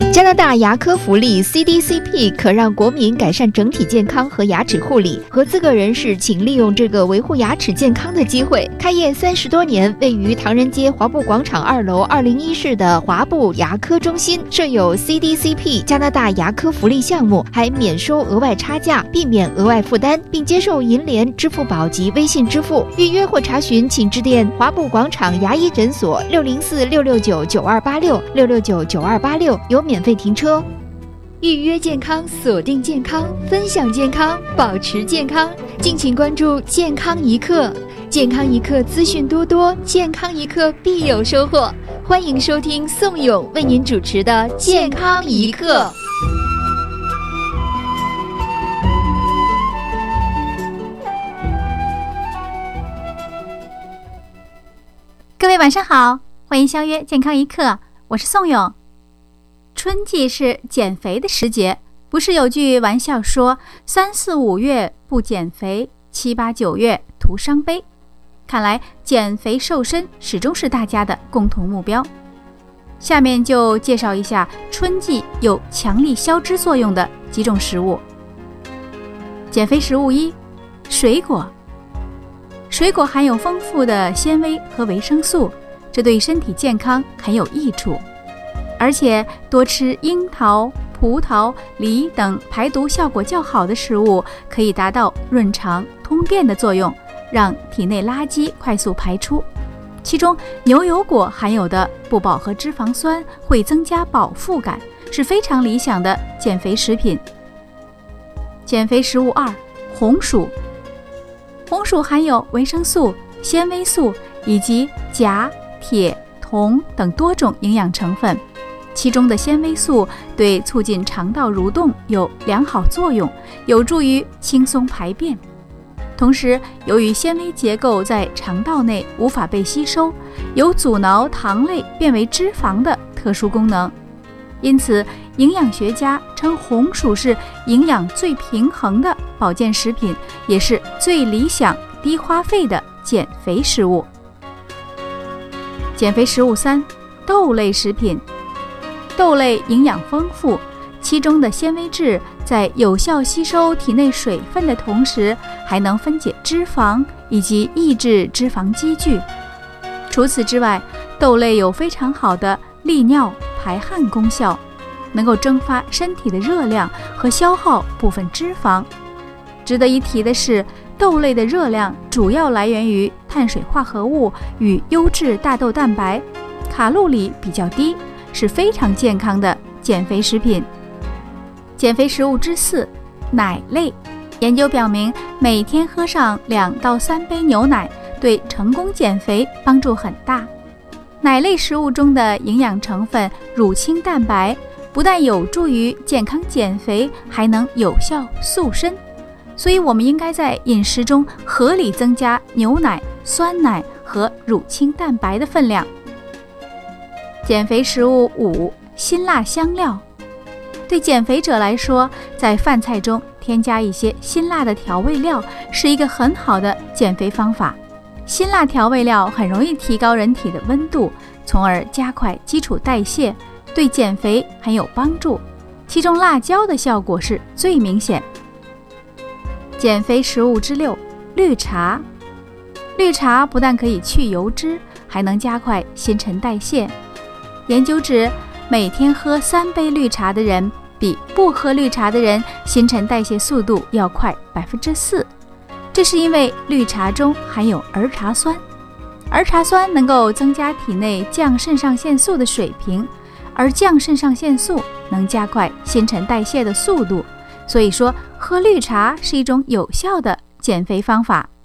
加拿大牙科福利 CDCP 可让国民改善整体健康和牙齿护理，合资格人士请利用这个维护牙齿健康的机会。开业30多年，位于唐人街华埠广场2楼201室的华埠牙科中心设有 CDCP 加拿大牙科福利项目，还免收额外差价，避免额外负担，并接受银联、支付宝及微信支付。预约或查询请致电华埠广场牙医诊所604-669-9286 有免费停车。预约健康，锁定健康，分享健康，保持健康。敬请关注健康一刻，健康一刻资讯多多，健康一刻必有收获。欢迎收听宋勇为您主持的健康一刻。 各位晚上好，欢迎相约健康一刻，我是宋勇。春季是减肥的时节，不是有句玩笑说3、4、5月不减肥，7、8、9月徒伤悲。看来减肥瘦身始终是大家的共同目标。下面就介绍一下春季有强力消脂作用的几种食物。减肥食物1：水果。水果含有丰富的纤维和维生素，这对身体健康很有益处。而且多吃樱桃、葡萄、梨等排毒效果较好的食物，可以达到润肠通便的作用，让体内垃圾快速排出。其中牛油果含有的不饱和脂肪酸会增加饱腹感，是非常理想的减肥食品。减肥食物2：红薯。红薯含有维生素、纤维素以及钾、铁、铜等多种营养成分，其中的纤维素对促进肠道蠕动有良好作用，有助于轻松排便。同时，由于纤维结构在肠道内无法被吸收，有阻挠糖类变为脂肪的特殊功能，因此营养学家称红薯是营养最平衡的保健食品，也是最理想低花费的减肥食物。减肥食物3：豆类食品。豆类营养丰富，其中的纤维质在有效吸收体内水分的同时，还能分解脂肪以及抑制脂肪积聚。除此之外，豆类有非常好的利尿排汗功效，能够蒸发身体的热量和消耗部分脂肪。值得一提的是，豆类的热量主要来源于碳水化合物与优质大豆蛋白，卡路里比较低，是非常健康的减肥食品。减肥食物之4：奶类。研究表明，每天喝上2到3杯牛奶，对成功减肥帮助很大。奶类食物中的营养成分乳清蛋白，不但有助于健康减肥，还能有效塑身。所以我们应该在饮食中合理增加牛奶、酸奶和乳清蛋白的分量。减肥食物5：辛辣香料。对减肥者来说，在饭菜中添加一些辛辣的调味料是一个很好的减肥方法。辛辣调味料很容易提高人体的温度，从而加快基础代谢，对减肥很有帮助。其中辣椒的效果是最明显。减肥食物之6：绿茶。绿茶不但可以去油脂，还能加快新陈代谢。研究指，每天喝3杯绿茶的人，比不喝绿茶的人新陈代谢速度要快4%。这是因为绿茶中含有儿茶酸，儿茶酸能够增加体内降肾上腺素的水平，而降肾上腺素能加快新陈代谢的速度，所以说喝绿茶是一种有效的减肥方法。